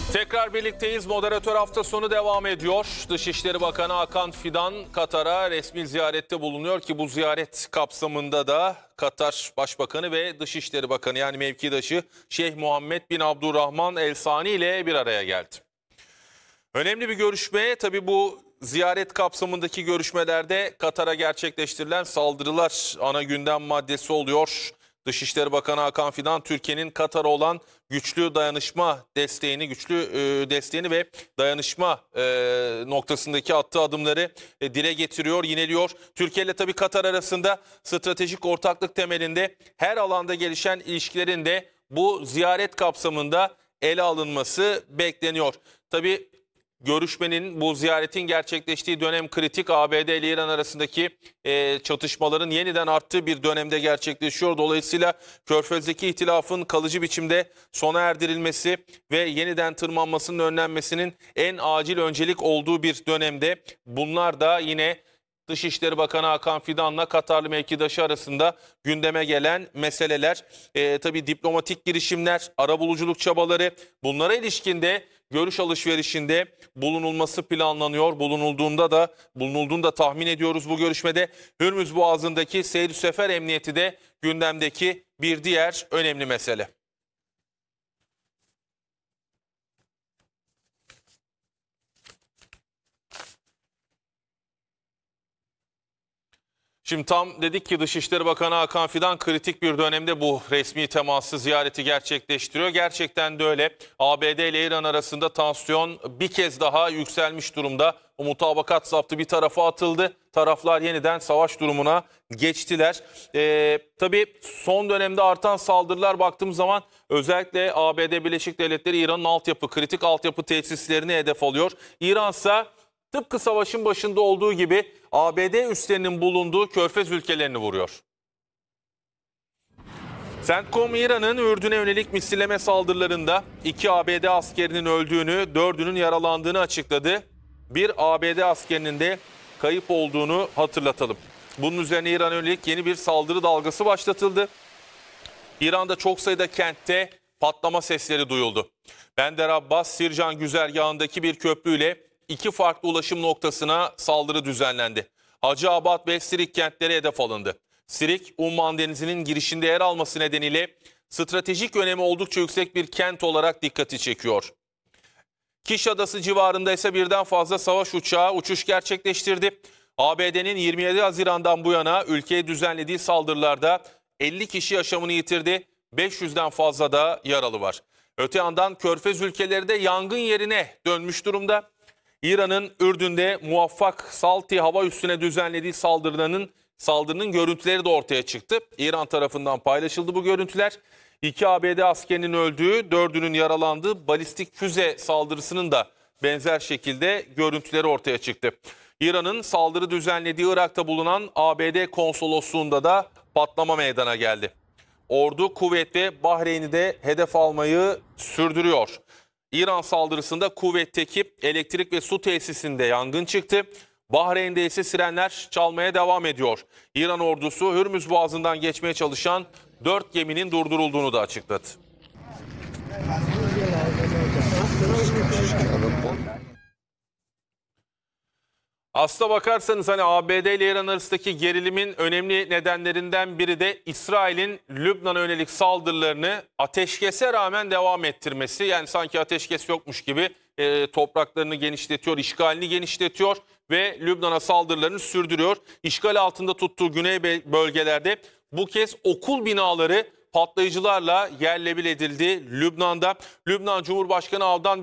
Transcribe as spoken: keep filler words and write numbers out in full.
Tekrar birlikteyiz. Moderatör hafta sonu devam ediyor. Dışişleri Bakanı Hakan Fidan Katar'a resmi ziyarette bulunuyor ki bu ziyaret kapsamında da Katar Başbakanı ve Dışişleri Bakanı yani mevkidaşı Şeyh Muhammed bin Abdurrahman El Sani ile bir araya geldi. Önemli bir görüşme. Tabii bu ziyaret kapsamındaki görüşmelerde Katar'a gerçekleştirilen saldırılar ana gündem maddesi oluyor. Dışişleri Bakanı Hakan Fidan, Türkiye'nin Katar'a olan güçlü dayanışma desteğini, güçlü e, desteğini ve dayanışma e, noktasındaki attığı adımları e, dile getiriyor, yineliyor. Türkiye ile tabii Katar arasında stratejik ortaklık temelinde her alanda gelişen ilişkilerin de bu ziyaret kapsamında ele alınması bekleniyor. Tabii görüşmenin, bu ziyaretin gerçekleştiği dönem kritik. A B D ile İran arasındaki e, çatışmaların yeniden arttığı bir dönemde gerçekleşiyor. Dolayısıyla Körfez'deki ihtilafın kalıcı biçimde sona erdirilmesi ve yeniden tırmanmasının önlenmesinin en acil öncelik olduğu bir dönemde. Bunlar da yine Dışişleri Bakanı Hakan Fidan'la Katarlı mevkidaşı arasında gündeme gelen meseleler. E, tabii diplomatik girişimler, arabuluculuk çabaları, bunlara ilişkinde görüş alışverişinde bulunulması planlanıyor. Bulunulduğunda da bulunulduğunda tahmin ediyoruz bu görüşmede. Hürmüz Boğazı'ndaki seyir sefer emniyeti de gündemdeki bir diğer önemli mesele. Şimdi tam dedik ki Dışişleri Bakanı Hakan Fidan kritik bir dönemde bu resmi teması ziyareti gerçekleştiriyor. Gerçekten de öyle. A B D ile İran arasında tansiyon bir kez daha yükselmiş durumda. O mutabakat zaptı bir tarafa atıldı. Taraflar yeniden savaş durumuna geçtiler. Ee, tabii son dönemde artan saldırılar baktığım zaman özellikle A B D Birleşik Devletleri İran'ın altyapı, kritik altyapı tesislerini hedef alıyor. İran ise tıpkı savaşın başında olduğu gibi A B D üslerinin bulunduğu Körfez ülkelerini vuruyor. CENTCOM İran'ın Ürdün'e yönelik misilleme saldırılarında iki A B D askerinin öldüğünü, dördünün yaralandığını açıkladı. Bir A B D askerinin de kayıp olduğunu hatırlatalım. Bunun üzerine İran'a yönelik yeni bir saldırı dalgası başlatıldı. İran'da çok sayıda kentte patlama sesleri duyuldu. Bender Abbas, Sircan güzergahındaki bir köprüyle İki farklı ulaşım noktasına saldırı düzenlendi. Hacıabad ve Sirik kentleri hedef alındı. Sirik, Umman Denizi'nin girişinde yer alması nedeniyle stratejik önemi oldukça yüksek bir kent olarak dikkati çekiyor. Kiş Adası civarında ise birden fazla savaş uçağı uçuş gerçekleştirdi. A B D'nin yirmi yedi Haziran'dan bu yana ülkeye düzenlediği saldırılarda elli kişi yaşamını yitirdi, beş yüzden fazla da yaralı var. Öte yandan Körfez ülkeleri de yangın yerine dönmüş durumda. İran'ın Ürdün'de muvaffak Salti hava üssüne düzenlediği saldırının saldırının görüntüleri de ortaya çıktı. İran tarafından paylaşıldı bu görüntüler. İki A B D askerinin öldüğü, dördünün yaralandığı balistik füze saldırısının da benzer şekilde görüntüleri ortaya çıktı. İran'ın saldırı düzenlediği Irak'ta bulunan A B D konsolosluğunda da patlama meydana geldi. Ordu, kuvvet ve Bahreyn'i de hedef almayı sürdürüyor. İran saldırısında kuvvetteki elektrik ve su tesisinde yangın çıktı. Bahreyn'de ise sirenler çalmaya devam ediyor. İran ordusu Hürmüz Boğazı'ndan geçmeye çalışan dört geminin durdurulduğunu da açıkladı. Aslına bakarsanız hani A B D ile İran arasındaki gerilimin önemli nedenlerinden biri de İsrail'in Lübnan'a yönelik saldırılarını ateşkese rağmen devam ettirmesi. Yani sanki ateşkes yokmuş gibi e, topraklarını genişletiyor, işgalini genişletiyor ve Lübnan'a saldırılarını sürdürüyor. İşgal altında tuttuğu güney bölgelerde bu kez okul binaları patlayıcılarla yerle bir edildi Lübnan'da. Lübnan Cumhurbaşkanı Avdan